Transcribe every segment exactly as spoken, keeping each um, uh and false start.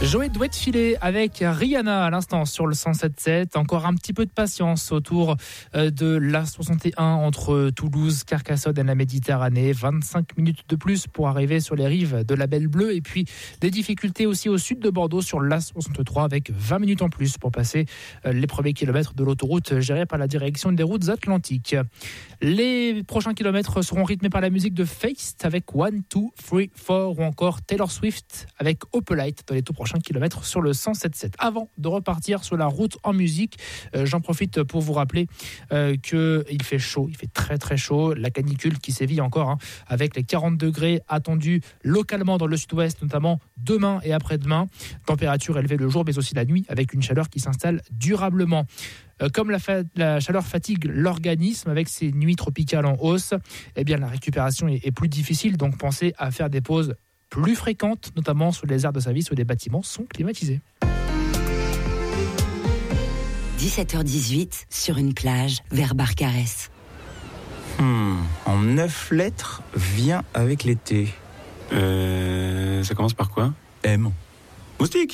Joey doit filer avec Rihanna à l'instant sur le cent sept sept. Encore un petit peu de patience autour de l'A soixante et un entre Toulouse, Carcassonne et la Méditerranée. vingt-cinq minutes de plus pour arriver sur les rives de la Belle Bleue. Et puis des difficultés aussi au sud de Bordeaux sur l'A soixante-trois avec vingt minutes en plus pour passer les premiers kilomètres de l'autoroute gérée par la direction des routes atlantiques. Les prochains kilomètres seront rythmés par la musique de Feist avec one, two, three, four ou encore Taylor Swift avec Opelite dans les tout prochains kilomètres sur le cent sept sept. Avant de repartir sur la route en musique, euh, j'en profite pour vous rappeler euh, qu'il fait chaud, il fait très très chaud, la canicule qui sévit encore hein, avec les quarante degrés attendus localement dans le sud-ouest, notamment demain et après-demain. Température élevée le jour mais aussi la nuit avec une chaleur qui s'installe durablement. Comme la, fa- la chaleur fatigue l'organisme avec ces nuits tropicales en hausse, eh bien la récupération est, est plus difficile, donc pensez à faire des pauses plus fréquentes, notamment sur les aires de service où les bâtiments sont climatisés. dix-sept heures dix-huit, sur une plage, vers Barcarès. Hmm, en neuf lettres, vient avec l'été. Euh, ça commence par quoi ? M. Moustique ?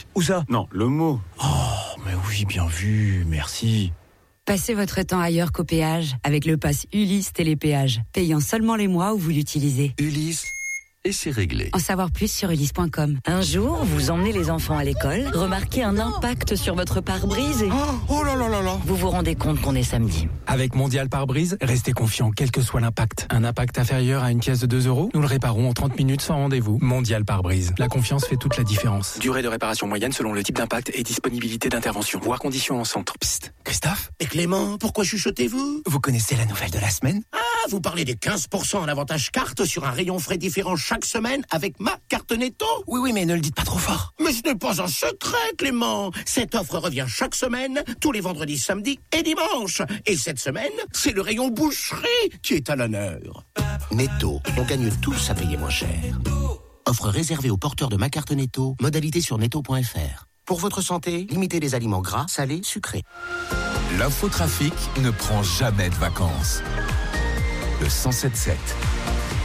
Où ça ? Non, le mot. Oh, mais oui, bien vu, merci. Passez votre temps ailleurs qu'au péage avec le pass Ulysse Télépéage, payant seulement les mois où vous l'utilisez. Ulysse, et c'est réglé. En savoir plus sur ulysse point com. Un jour, vous emmenez les enfants à l'école, remarquez un impact sur votre pare-brise et... Oh, oh là là là là. Vous vous rendez compte qu'on est samedi. Avec Mondial Pare-Brise, restez confiant quel que soit l'impact. Un impact inférieur à une pièce de deux euros, nous le réparons en trente minutes sans rendez-vous. Mondial Pare-Brise. La confiance fait toute la différence. Durée de réparation moyenne selon le type d'impact et disponibilité d'intervention. Voire conditions en centre. Psst, Christophe ? Et Clément, pourquoi chuchotez-vous ? Vous connaissez la nouvelle de la semaine ? Ah, vous parlez des quinze pour cent en avantage carte sur un rayon frais différent chaque semaine avec ma carte Netto ? Oui, oui, mais ne le dites pas trop fort. Mais ce n'est pas un secret, Clément. Cette offre revient chaque semaine, tous les vendredis, samedis et dimanches. Et cette semaine, c'est le rayon boucherie qui est à l'honneur. Netto, on gagne tous à payer moins cher. Offre réservée aux porteurs de ma carte Netto, modalité sur netto point f r. Pour votre santé, limitez les aliments gras, salés, sucrés. L'infotrafic ne prend jamais de vacances. Le cent sept sept.